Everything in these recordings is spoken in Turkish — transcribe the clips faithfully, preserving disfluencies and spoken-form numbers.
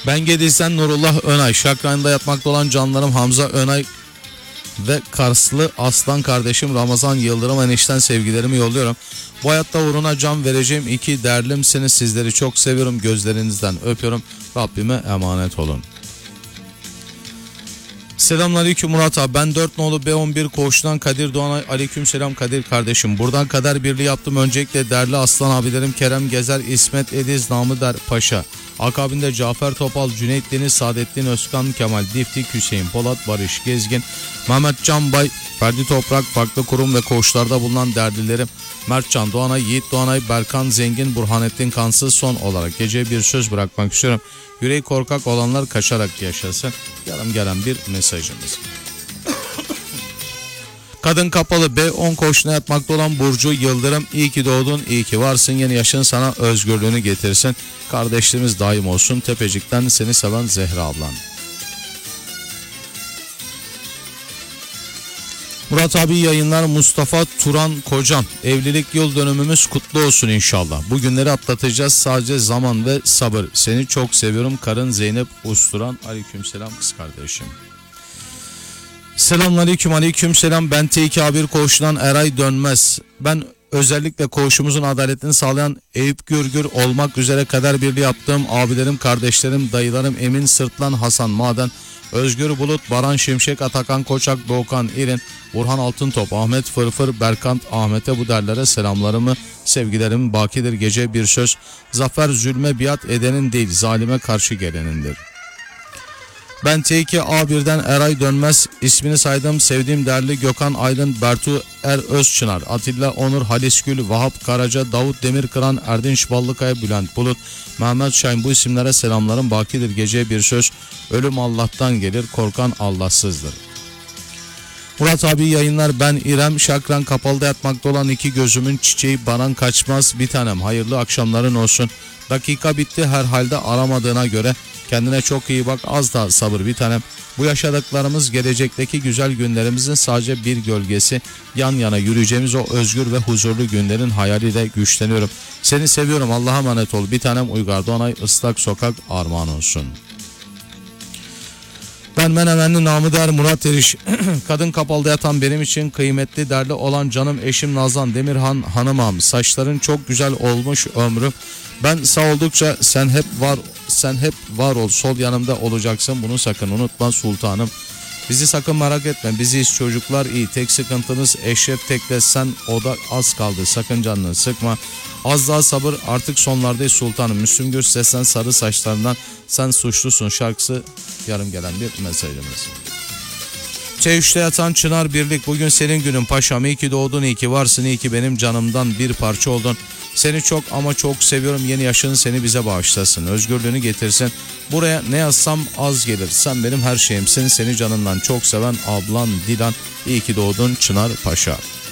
Ben Gediz'den Nurullah Önay. Şakran'da yatmakta olan canlarım Hamza Önay ve Karslı Aslan kardeşim Ramazan Yıldırım enişten sevgilerimi yolluyorum. Bu hayatta uğruna can vereceğim iki değerlimsiniz. Sizleri çok seviyorum. Gözlerinizden öpüyorum. Rabbime emanet olun. Selamünaleyküm Murat abi. Ben dört nolu B on bir Koğuş'tan Kadir Doğanay. Aleykümselam Kadir kardeşim. Buradan kader birliği yaptım. Öncelikle değerli aslan abilerim Kerem Gezer, İsmet Ediz, Namıder Paşa. Akabinde Cafer Topal, Cüneyt Deniz, Saadettin Özkan, Kemal Diftik, Hüseyin Polat, Barış Gezgin, Mehmet Can Bay, Ferdi Toprak, farklı kurum ve koğuşlarda bulunan değerlilerim Mertcan Doğanay, Yiğit Doğanay, Berkan Zengin, Burhanettin Kansız. Son olarak geceye bir söz bırakmak istiyorum. Yüreği korkak olanlar kaçarak yaşasın. Yarım gelen bir mesajımız. Kadın kapalı B on koğuşuna yatmakta olan Burcu Yıldırım. İyi ki doğdun, iyi ki varsın. Yeni yaşın sana özgürlüğünü getirsin. Kardeşliğimiz daim olsun. Tepecik'ten seni seven Zehra ablan. Murat abi yayınlar. Mustafa Turan Kocam. Evlilik yıl dönümümüz kutlu olsun inşallah. Bu günleri atlatacağız, sadece zaman ve sabır. Seni çok seviyorum karın Zeynep Usturan. Aleykümselam kız kardeşim. Selamünaleyküm, aleykümselam. Ben T iki A bir koğuşundan Eray Dönmez. Ben özellikle koğuşumuzun adaletini sağlayan Eyüp Gürgür olmak üzere kader birliği yaptığım abilerim, kardeşlerim, dayılarım Emin Sırtlan, Hasan Maden, Özgür Bulut, Baran Şimşek, Atakan Koçak, Doğukan İrin, Burhan Altıntop, Ahmet Fırfır, Berkant Ahmet'e bu derlere selamlarımı, sevgilerimi bakidir. Gece bir söz. Zafer zulme biat edenin değil, zalime karşı gelenindir. Ben T iki A birden Eray Dönmez. İsmini saydığım sevdiğim değerli Gökhan Aydın, Bertu Er Özçınar, Atilla Onur, Halis Gül, Vahap Karaca, Davut Demirkıran, Erdinç Ballıkaya, Bülent Bulut, Mehmet Şahin, bu isimlere selamlarım bakidir. Gece bir söz. Ölüm Allah'tan gelir, korkan Allahsızdır. Murat abi yayınlar. Ben İrem. Şakran kapalıda yatmakta olan iki gözümün çiçeği Baran Kaçmaz. Bir tanem hayırlı akşamların olsun. Dakika bitti, herhalde aramadığına göre kendine çok iyi bak, az daha sabır bir tanem. Bu yaşadıklarımız gelecekteki güzel günlerimizin sadece bir gölgesi. Yan yana yürüyeceğimiz o özgür ve huzurlu günlerin hayaliyle güçleniyorum. Seni seviyorum, Allah'a emanet ol bir tanem. Uygar Doğanay, Islak Sokak, armağan olsun. Ben Menemenli Namıder Murat Eriş. Kadın kapalıda yatan benim için kıymetli, değerli olan canım eşim Nazan Demirhan hanımam. Saçların çok güzel olmuş ömrüm. Ben sağ oldukça sen hep var, sen hep var ol. Sol yanımda olacaksın, bunu sakın unutma sultanım. Bizi sakın merak etme, biziz çocuklar iyi. Tek sıkıntınız Eşref Tek'le sen, o da az kaldı. Sakın canını sıkma. Az daha sabır, artık sonlardayız sultanım. Müslüm Gürses'ten sarı saçlarından sen suçlusun şarkısı yarım gelen bir mesajımız. Ç üçte yatan Çınar Birlik. Bugün senin günün paşam. İyi ki doğdun, iyi ki varsın, iyi ki benim canımdan bir parça oldun. Seni çok ama çok seviyorum. Yeni yaşın seni bize bağışlasın. Özgürlüğünü getirsin. Buraya ne yazsam az gelir. Sen benim her şeyimsin. Seni canından çok seven ablan Dilan. İyi ki doğdun Çınar Paşa.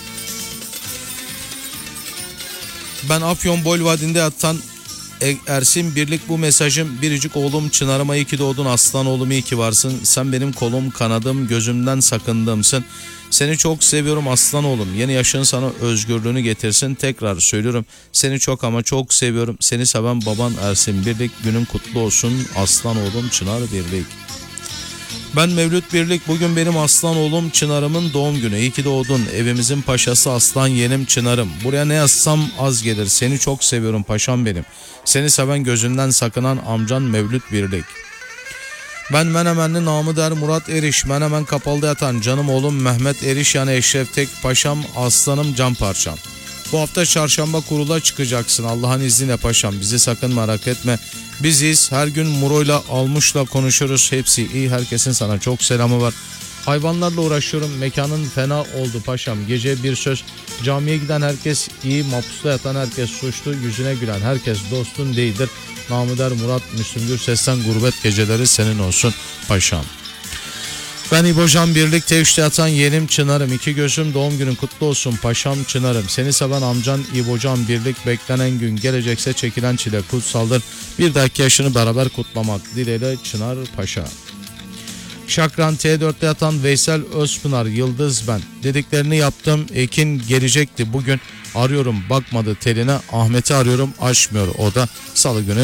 Ben Afyon Bolvadin'de yatan Ersin Birlik. Bu mesajım biricik oğlum Çınar'ıma iyi ki doğdun aslan oğlum, iyi ki varsın. Sen benim kolum kanadım, gözümden sakındığımsın. Seni çok seviyorum aslan oğlum. Yeni yaşın sana özgürlüğünü getirsin. Tekrar söylüyorum, seni çok ama çok seviyorum. Seni seven baban Ersin Birlik. Günün kutlu olsun aslan oğlum Çınar Birlik. Ben Mevlüt Birlik. Bugün benim aslan oğlum Çınar'ımın doğum günü. İyi ki doğdun. Evimizin paşası aslan yeğenim Çınar'ım. Buraya ne yazsam az gelir. Seni çok seviyorum paşam benim. Seni seven gözünden sakınan amcan Mevlüt Birlik. Ben Menemenli Namıder Murat Eriş. Menemen kapalıda yatan canım oğlum Mehmet Eriş, yani Eşref Tek paşam, aslanım, can parçam. Bu hafta çarşamba kurula çıkacaksın Allah'ın izniyle paşam. Bizi sakın merak etme. Biziz. Her gün Muro'yla Almış'la konuşuruz. Hepsi iyi. Herkesin sana çok selamı var. Hayvanlarla uğraşıyorum. Mekanın fena oldu paşam. Gece bir söz. Camiye giden herkes iyi. Mahpusta yatan herkes suçlu. Yüzüne gülen herkes dostun değildir. Namıder Murat Müslüm Gürses'ten gurbet geceleri senin olsun paşam. Ben İbocan Birlik. Tevş'te yatan yeğenim Çınar'ım. İki gözüm doğum günün kutlu olsun paşam Çınar'ım. Seni seven amcan İbocan Birlik. Beklenen gün gelecekse çekilen çile kutsaldır. Bir dahaki yaşını beraber kutlamak dileğiyle Çınar Paşa. Şakran T dörtte yatan Veysel Özpınar. Yıldız ben. Dediklerini yaptım. Ekin gelecekti bugün. Arıyorum bakmadı teline. Ahmet'i arıyorum açmıyor o da. Salı günü